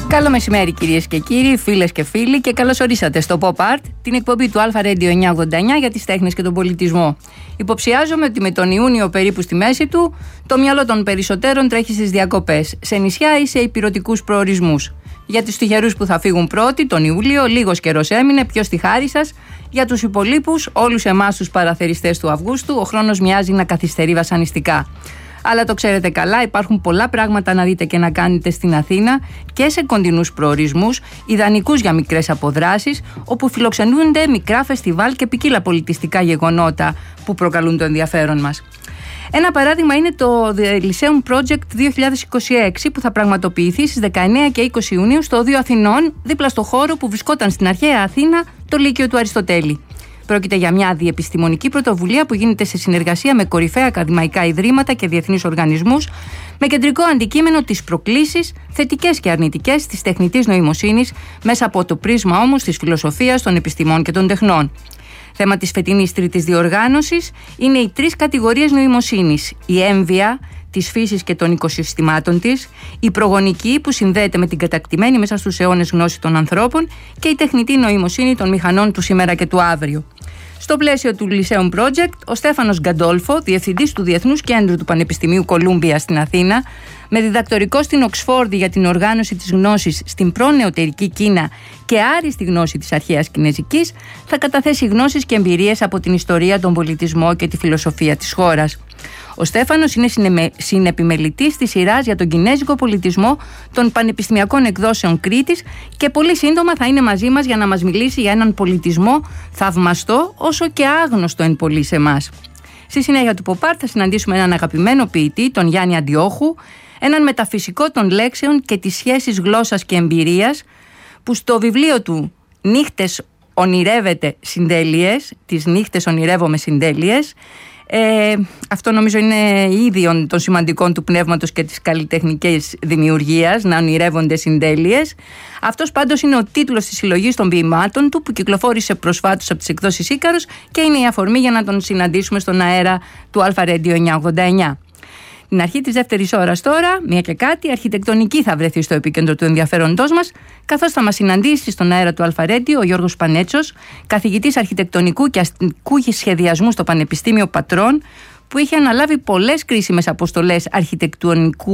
Καλό μεσημέρι κυρίες και κύριοι, φίλες και φίλοι, και καλώς ορίσατε στο Pop Art, την εκπομπή του Alpha Radio 989 για τις τέχνες και τον πολιτισμό. Υποψιάζομαι ότι με τον Ιούνιο περίπου στη μέση του, το μυαλό των περισσότερων τρέχει στις διακοπές, σε νησιά ή σε ηπειρωτικούς προορισμούς. Για τους τυχερούς που θα φύγουν πρώτοι, τον Ιούλιο, λίγος καιρός έμεινε, ποιος στη χάρη σας. Για τους υπολείπους, όλους εμάς τους παραθεριστές του Αυγούστου, ο χρόνος μοιάζει να καθυστερεί βασανιστικά. Αλλά το ξέρετε καλά, υπάρχουν πολλά πράγματα να δείτε και να κάνετε στην Αθήνα και σε κοντινούς προορισμούς, ιδανικούς για μικρές αποδράσεις, όπου φιλοξενούνται μικρά φεστιβάλ και ποικίλα πολιτιστικά γεγονότα που προκαλούν το ενδιαφέρον μας. Ένα παράδειγμα είναι το The Lyceum Project 2026 που θα πραγματοποιηθεί στις 19 και 20 Ιουνίου στο Οδείο Αθηνών, δίπλα στο χώρο που βρισκόταν στην αρχαία Αθήνα το Λύκειο του Αριστοτέλη. Πρόκειται για μια διεπιστημονική πρωτοβουλία που γίνεται σε συνεργασία με κορυφαία ακαδημαϊκά ιδρύματα και διεθνείς οργανισμούς, με κεντρικό αντικείμενο τις προκλήσεις, θετικές και αρνητικές, της τεχνητής νοημοσύνης, μέσα από το πρίσμα όμως της φιλοσοφίας, των επιστημών και των τεχνών. Θέμα της φετινής τρίτης διοργάνωσης είναι οι τρεις κατηγορίες νοημοσύνης: η έμβια της φύσης και των οικοσυστημάτων της, η προγονική που συνδέεται με την κατακτημένη μέσα στους αιώνες γνώση των ανθρώπων και η τεχνητή νοημοσύνη των μηχανών του σήμερα και του αύριο. Στο πλαίσιο του Lyceum Project, ο Στέφανος Γκαντόλφο, διευθυντής του Διεθνούς Κέντρου του Πανεπιστημίου Κολούμπια στην Αθήνα, με διδακτορικό στην Οξφόρδη για την οργάνωση της γνώσης στην προνεωτερική Κίνα και άριστη γνώση της αρχαίας Κινεζικής, θα καταθέσει γνώσεις και εμπειρίες από την ιστορία, τον πολιτισμό και τη φιλοσοφία της χώρας. Ο Στέφανος είναι συνεπιμελητής της σειράς για τον κινέζικο πολιτισμό των πανεπιστημιακών εκδόσεων Κρήτης και πολύ σύντομα θα είναι μαζί μας για να μας μιλήσει για έναν πολιτισμό θαυμαστό όσο και άγνωστο εν πολλοί σε εμάς. Στη συνέχεια του Pop Art θα συναντήσουμε έναν αγαπημένο ποιητή, τον Γιάννη Αντιόχου, έναν μεταφυσικό των λέξεων και της σχέσης γλώσσας και εμπειρίας, που στο βιβλίο του «Νύχτες ονειρεύεται συντέλειες», τις νύχτες ονειρεύομαι συντέλειες, αυτό νομίζω είναι ίδιον των σημαντικών του πνεύματος και της καλλιτεχνικής δημιουργίας, να ονειρεύονται συντέλειες. Αυτός πάντως είναι ο τίτλος της συλλογής των ποιημάτων του που κυκλοφόρησε προσφάτως από τις εκδόσεις Ίκαρος και είναι η αφορμή για να τον συναντήσουμε στον αέρα του Alpha Radio 989. Την αρχή της δεύτερης ώρας τώρα, μία και κάτι, η αρχιτεκτονική θα βρεθεί στο επίκεντρο του ενδιαφέροντός μας, καθώς θα μας συναντήσει στον αέρα του Alpha Radio ο Γιώργος Πανέτσος, καθηγητής αρχιτεκτονικού και αστικού σχεδιασμού στο Πανεπιστήμιο Πατρών, που είχε αναλάβει πολλές κρίσιμες αποστολές αρχιτεκτονικού